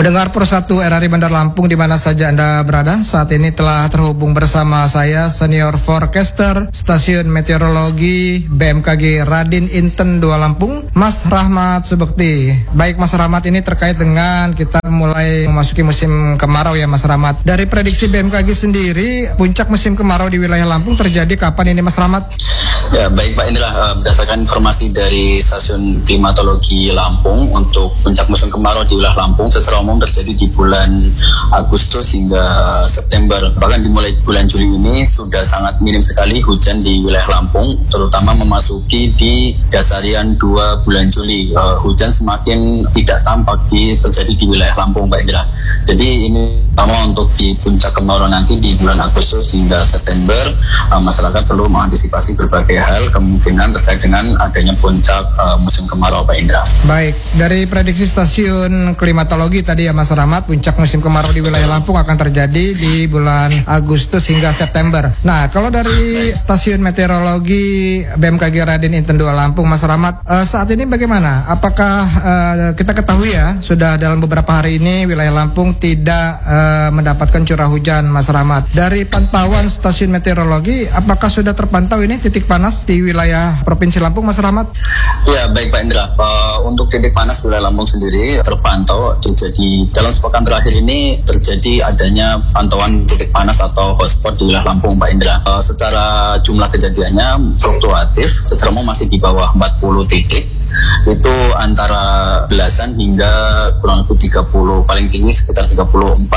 Pendengar Pro 1 RRI Bandar Lampung di mana saja Anda berada, saat ini telah terhubung bersama saya Senior Forecaster Stasiun Meteorologi BMKG Radin Inten 2 Lampung, Mas Rahmat Subekti. Baik Mas Rahmat, ini terkait dengan kita mulai memasuki musim kemarau ya Mas Rahmat. Dari prediksi BMKG sendiri, puncak musim kemarau di wilayah Lampung terjadi kapan ini Mas Rahmat? Ya baik Pak Indra, berdasarkan informasi dari Stasiun Klimatologi Lampung, untuk puncak musim kemarau di wilayah Lampung secara umum terjadi di bulan Agustus hingga September. Bahkan dimulai bulan Juli ini sudah sangat minim sekali hujan di wilayah Lampung, terutama memasuki di dasarian 2 bulan Juli. Hujan semakin tidak tampak terjadi di wilayah Lampung Pak Indra. Jadi ini pertama untuk di puncak kemarau nanti di bulan Agustus hingga September, masyarakat perlu mengantisipasi berbagai hal kemungkinan terkait dengan adanya puncak musim kemarau Pak Indra. Baik, dari prediksi Stasiun Klimatologi tadi ya Mas Rahmat, puncak musim kemarau di wilayah Lampung akan terjadi di bulan Agustus hingga September. Nah, kalau dari Stasiun Meteorologi BMKG Radin Inten 2 Lampung, Mas Rahmat, saat ini bagaimana? Apakah kita ketahui ya, sudah dalam beberapa hari ini wilayah Lampung tidak mendapatkan curah hujan, Mas Rahmat. Dari pantauan Stasiun Meteorologi, apakah sudah terpantau ini titik panas di wilayah Provinsi Lampung, Mas Rahmat? Ya, baik Pak Indra. Untuk titik panas di wilayah Lampung sendiri terpantau terjadi dalam sepekan terakhir ini, terjadi adanya pantauan titik panas atau hotspot di wilayah Lampung Pak Indra. Secara jumlah kejadiannya fluktuatif, secara umum masih di bawah 40 titik. Itu antara belasan hingga kurang lebih 30, paling tinggi sekitar 34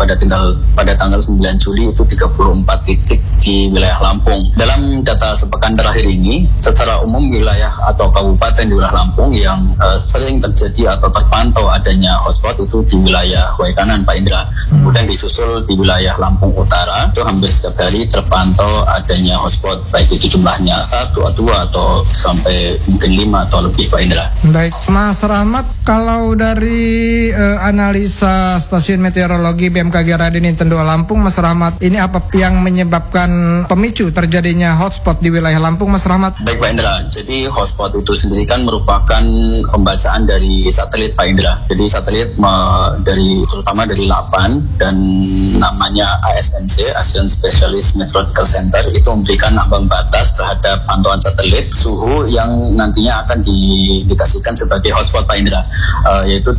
pada tanggal 9 Juli itu 34 titik di wilayah Lampung. Dalam data sepekan terakhir ini, secara umum wilayah atau kabupaten di wilayah Lampung yang sering terjadi atau terpantau adanya hotspot itu di wilayah Waikanan Pak Indra. Kemudian disusul di wilayah Lampung Utara, itu hampir setiap hari terpantau adanya hotspot, baik itu jumlahnya 1 atau 2 atau sampai mungkin 5 atau lebih Pak Indra. Baik, Mas Rahmat, kalau dari analisa Stasiun Meteorologi BMKG Radin Inten 2 Lampung, Mas Rahmat, ini apa yang menyebabkan pemicu terjadinya hotspot di wilayah Lampung, Mas Rahmat? Baik Pak Indra, jadi hotspot itu sendiri kan merupakan pembacaan dari satelit Pak Indra. Jadi satelit terutama dari LAPAN dan namanya ASNC, Asian Specialist Meteorological Center, itu memberikan ambang batas terhadap pantauan satelit suhu yang nantinya akan dikasihkan sebagai hotspot Pak Indra, yaitu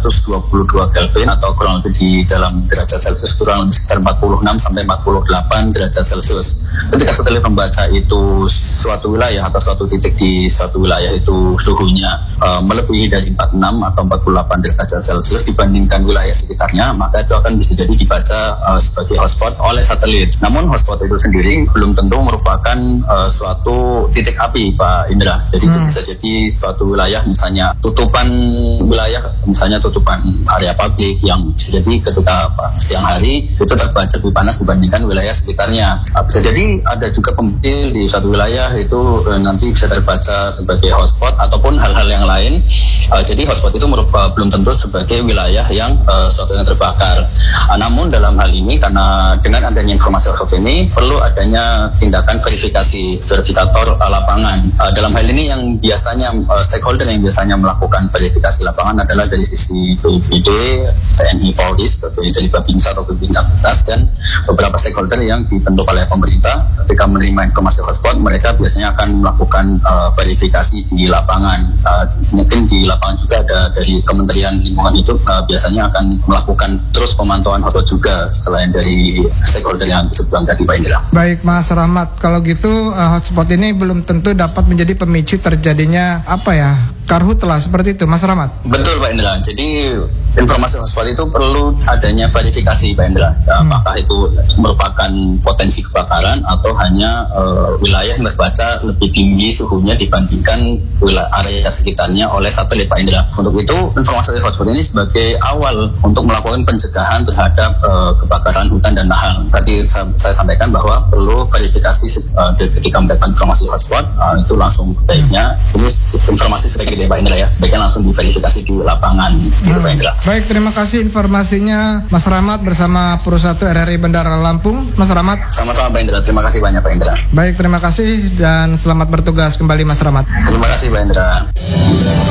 322 Kelvin atau kurang lebih di dalam derajat Celcius kurang lebih sekitar 46 sampai 48 derajat Celcius. Ketika satelit membaca itu suatu wilayah atau suatu titik di suatu wilayah itu suhunya melebihi dari 46 atau 48 derajat Celcius dibandingkan wilayah sekitarnya, maka itu akan bisa jadi dibaca sebagai hotspot oleh satelit. Namun hotspot itu sendiri belum tentu merupakan suatu titik api Pak Indra. Jadi itu bisa jadi suatu wilayah, misalnya tutupan wilayah, misalnya tutupan area publik yang bisa jadi ketika siang hari itu terbaca lebih panas dibandingkan wilayah sekitarnya. Bisa jadi ada juga pembukti di suatu wilayah itu nanti bisa terbaca sebagai hotspot ataupun hal-hal yang lain. Jadi hotspot itu belum tentu sebagai wilayah yang suatu yang terbakar. Namun dalam hal ini, karena dengan adanya informasi hotspot ini perlu adanya tindakan verifikator lapangan. Dalam hal ini yang biasanya stakeholder yang biasanya melakukan verifikasi lapangan adalah dari sisi BPD, TNI, Polri, dari Babinsa atau Babinsa, dan beberapa stakeholder yang dibentuk oleh pemerintah. Ketika menerima informasi hotspot, mereka biasanya akan melakukan verifikasi di lapangan. Mungkin di lapangan juga ada dari Kementerian Lingkungan Hidup, biasanya akan melakukan terus pemantauan hotspot juga selain dari stakeholder yang disebutkan tadi Pak Indra. Baik Mas Rahmat, kalau gitu hotspot ini belum tentu dapat menjadi pemicu terjadinya karhutlah seperti itu Mas Rahmat? Betul Pak Indra, jadi informasi hotspot itu perlu adanya verifikasi Pak Indra, apakah itu merupakan potensi kebakaran atau hanya wilayah yang terbaca lebih tinggi suhunya dibandingkan area sekitarnya oleh satelit Pak Indra. Untuk itu informasi hotspot ini sebagai awal untuk melakukan pencegahan terhadap kebakaran hutan dan lahan. Tadi saya sampaikan bahwa perlu verifikasi ketika mendapatkan informasi hotspot, itu langsung baiknya ini informasi sebagai Pak Indra ya, sebaiknya langsung diverifikasi di lapangan gitu Pak Indra. Baik, terima kasih informasinya Mas Rahmat bersama Pro 1 RRI Bandar Lampung. Mas Rahmat. Sama-sama Pak Indra, terima kasih banyak Pak Indra. Baik, terima kasih dan selamat bertugas kembali Mas Rahmat. Terima kasih Pak Indra.